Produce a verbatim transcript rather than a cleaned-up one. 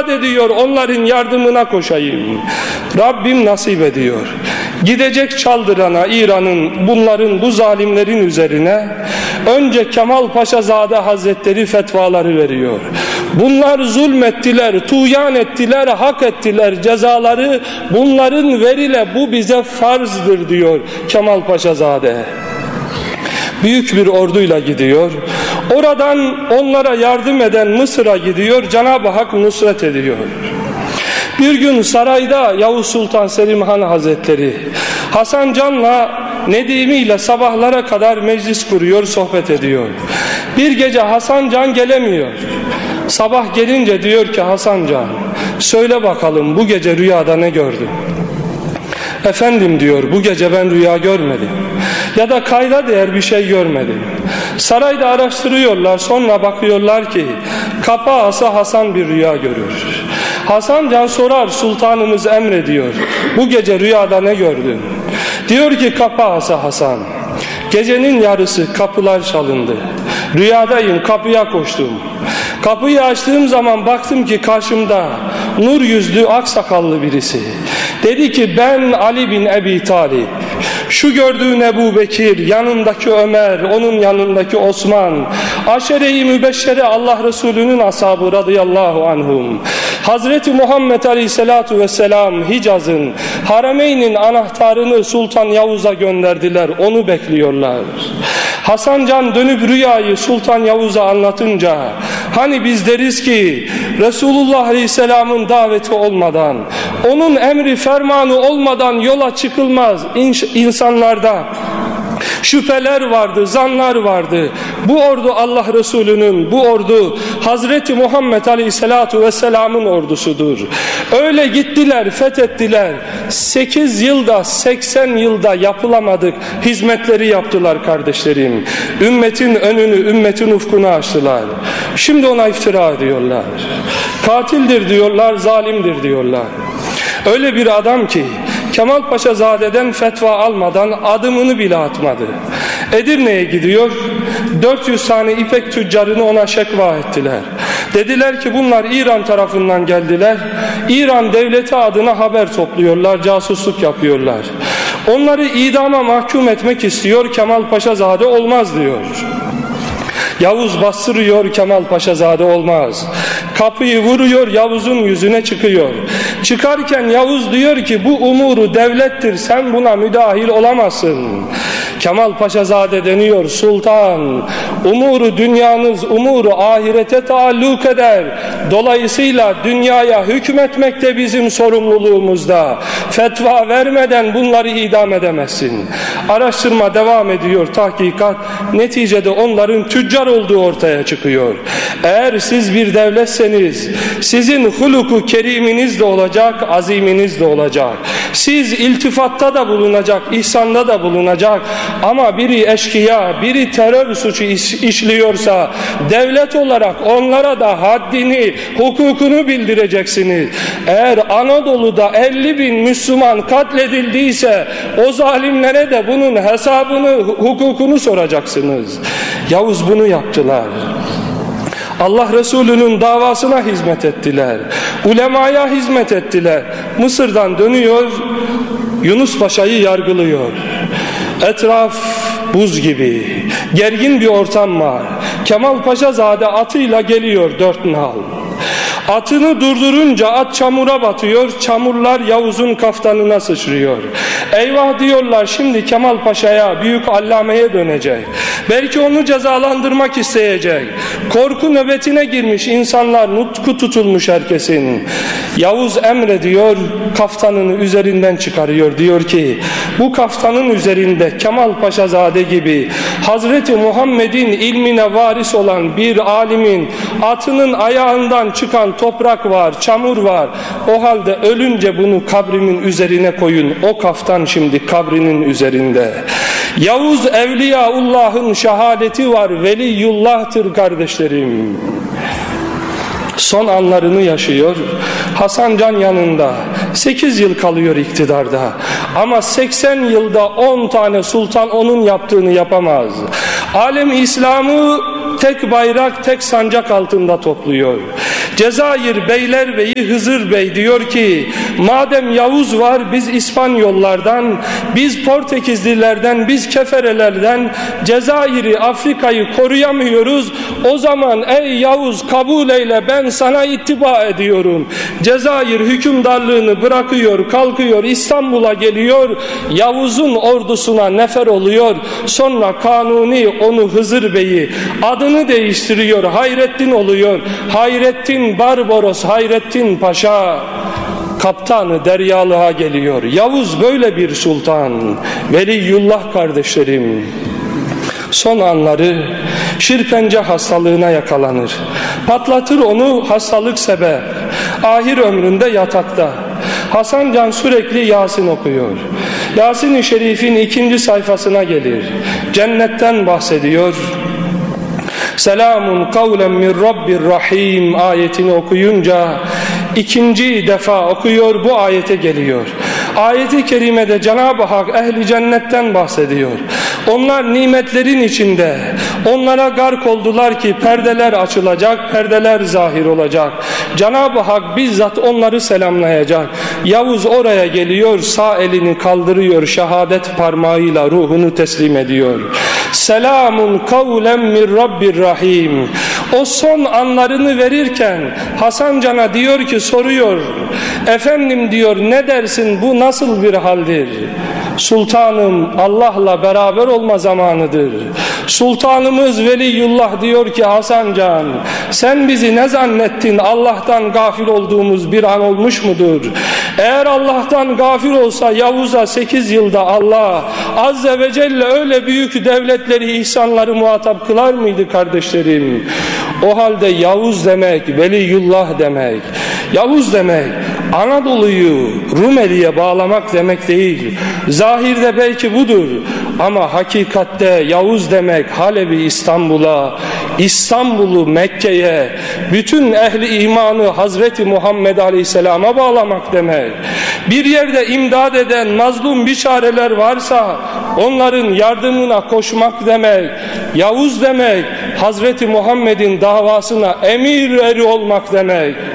İmdad ediyor, onların yardımına koşayım. Rabbim nasip ediyor. Gidecek Çaldırana, İran'ın, bunların, bu zalimlerin üzerine önce Kemal Paşazade Hazretleri fetvaları veriyor. Bunlar zulmettiler, tuğyan ettiler, hak ettiler. Cezaları bunların verile, bu bize farzdır diyor Kemal Paşazade. Büyük bir orduyla gidiyor. Oradan onlara yardım eden Mısır'a gidiyor. Cenab-ı Hak nusret ediyor. Bir gün sarayda Yavuz Sultan Selim Han Hazretleri Hasan Can'la Nedimi ile sabahlara kadar meclis kuruyor, sohbet ediyor. Bir gece Hasan Can gelemiyor. Sabah gelince diyor ki Hasan Can, söyle bakalım bu gece rüyada ne gördün? Efendim diyor, bu gece ben rüya görmedim ya da kayda değer bir şey görmedim. Sarayda araştırıyorlar, sonra bakıyorlar ki Kapı Ağası Hasan bir rüya görür. Hasan Can sorar, sultanımız emrediyor, bu gece rüyada ne gördün? Diyor ki Kapı Ağası Hasan, gecenin yarısı kapılar çalındı. Rüyadayım, kapıya koştum. Kapıyı açtığım zaman baktım ki karşımda nur yüzlü aksakallı birisi. Dedi ki ben Ali bin Ebi Talib. Şu gördüğün Ebu Bekir, yanındaki Ömer, onun yanındaki Osman, aşere-i mübeşşere Allah Resulü'nün ashabı radıyallahu anhum. Hazreti Muhammed Aleyhisselatu Vesselam Hicaz'ın, Harameyn'in anahtarını Sultan Yavuz'a gönderdiler, onu bekliyorlar. Hasan Can dönüp rüyayı Sultan Yavuz'a anlatınca, hani biz deriz ki Resulullah Aleyhisselam'ın daveti olmadan, onun emri fermanı olmadan yola çıkılmaz. İnsanlarda şüpheler vardı, zanlar vardı. Bu ordu Allah Resulü'nün, bu ordu Hazreti Muhammed Aleyhisselatu Vesselam'ın ordusudur. Öyle gittiler, fethettiler. sekiz yılda, seksen yılda yapılamadık hizmetleri yaptılar kardeşlerim. Ümmetin önünü, ümmetin ufkunu açtılar. Şimdi ona iftira ediyorlar. Katildir diyorlar, zalimdir diyorlar. Öyle bir adam ki Kemal Paşazade'den fetva almadan adımını bile atmadı. Edirne'ye gidiyor, dört yüz tane ipek tüccarını ona şekva ettiler. Dediler ki bunlar İran tarafından geldiler. İran devleti adına haber topluyorlar, casusluk yapıyorlar. Onları idama mahkum etmek istiyor, Kemal Paşazade olmaz diyor. Yavuz bastırıyor, Kemal Paşazade olmaz. Kapıyı vuruyor, Yavuz'un yüzüne çıkıyor. Çıkarken Yavuz diyor ki bu umuru devlettir, sen buna müdahil olamazsın. Kemal Paşazade deniyor, sultan, umuru dünyanız umuru ahirete taalluk eder. Dolayısıyla dünyaya hükmetmek de bizim sorumluluğumuzda. Fetva vermeden bunları idam edemezsin. Araştırma devam ediyor, tahkikat. Neticede onların tüccar olduğu ortaya çıkıyor. Eğer siz bir devletseniz, sizin huluku keriminiz de olacak, aziminiz de olacak. Siz iltifatta da bulunacak, ihsanda da bulunacak. Ama biri eşkıya, biri terör suçu iş, işliyorsa devlet olarak onlara da haddini, hukukunu bildireceksiniz. Eğer Anadolu'da elli bin Müslüman katledildiyse o zalimlere de bunun hesabını, hukukunu soracaksınız. Yavuz bunu yaptılar. Allah Resulü'nün davasına hizmet ettiler. Ulemaya hizmet ettiler. Mısır'dan dönüyor, Yunus Paşa'yı yargılıyor. Etraf buz gibi, gergin bir ortam var. Kemal Paşazade atıyla geliyor, dört nal. Atını durdurunca at çamura batıyor, çamurlar Yavuz'un kaftanına sıçrıyor. Eyvah diyorlar, şimdi Kemal Paşa'ya, büyük allameye dönecek. Belki onu cezalandırmak isteyecek. Korku nöbetine girmiş insanlar, nutku tutulmuş herkesin. Yavuz emrediyor, kaftanını üzerinden çıkarıyor. Diyor ki, bu kaftanın üzerinde Kemal Paşazade gibi Hazreti Muhammed'in ilmine varis olan bir alimin atının ayağından çıkan toprak var, çamur var. O halde ölünce bunu kabrimin üzerine koyun. O kaftan şimdi kabrinin üzerinde. Yavuz Evliyaullah'ın şehadeti var, veliyullah'tır kardeşlerim. Son anlarını yaşıyor. Hasan Can yanında. sekiz yıl kalıyor iktidarda. Ama seksen yılda on tane sultan onun yaptığını yapamaz. Alem İslam'ı tek bayrak, tek sancak altında topluyor. Cezayir Beylerbeyi Hızır Bey diyor ki, madem Yavuz var, biz İspanyollardan, biz Portekizlilerden, biz Keferelerden Cezayir'i, Afrika'yı koruyamıyoruz. O zaman ey Yavuz kabul eyle, ben sana ittiba ediyorum. Cezayir hükümdarlığını bırakıyor, kalkıyor, İstanbul'a geliyor. Yavuz'un ordusuna nefer oluyor. Sonra Kanuni onu, Hızır Bey'i, adını değiştiriyor, Hayrettin oluyor. Hayrettin Barbaros, Hayrettin Paşa kaptanı deryalığa geliyor. Yavuz böyle bir sultan. Veliyullah kardeşlerim, son anları şirpence hastalığına yakalanır. Patlatır onu hastalık sebep. Ahir ömründe yatakta. Hasan Can sürekli Yasin okuyor. Yasin-i Şerif'in ikinci sayfasına gelir. Cennetten bahsediyor. Selamun kavlen min Rabbir Rahim ayetini okuyunca ikinci defa okuyor, bu ayete geliyor. Ayet-i kerimede Cenab-ı Hak ehli cennetten bahsediyor. Onlar nimetlerin içinde, onlara gark oldular ki perdeler açılacak, perdeler zahir olacak. Cenab-ı Hak bizzat onları selamlayacak. Yavuz oraya geliyor, sağ elini kaldırıyor, şehadet parmağıyla ruhunu teslim ediyor. Selamun kavlen min Rabbir Rahim. O son anlarını verirken Hasan Can'a diyor ki, soruyor, efendim diyor, ne dersin, bu nasıl bir haldir? Sultanım, Allah'la beraber olma zamanıdır. Sultanımız Veliyullah diyor ki, Hasan Can, sen bizi ne zannettin? Allah'tan gafil olduğumuz bir an olmuş mudur? Eğer Allah'tan gafil olsa Yavuz'a sekiz yılda Allah Azze ve Celle öyle büyük devletleri, ihsanları muhatap kılar mıydı kardeşlerim? O halde Yavuz demek, Veliyullah demek. Yavuz demek, Anadolu'yu Rumeli'ye bağlamak demek değil. Zahirde belki budur ama hakikatte Yavuz demek Halep'i İstanbul'a, İstanbul'u Mekke'ye, bütün ehli imanı Hazreti Muhammed Aleyhisselam'a bağlamak demek. Bir yerde imdad eden mazlum biçareler varsa onların yardımına koşmak demek. Yavuz demek Hazreti Muhammed'in davasına emir eri olmak demek.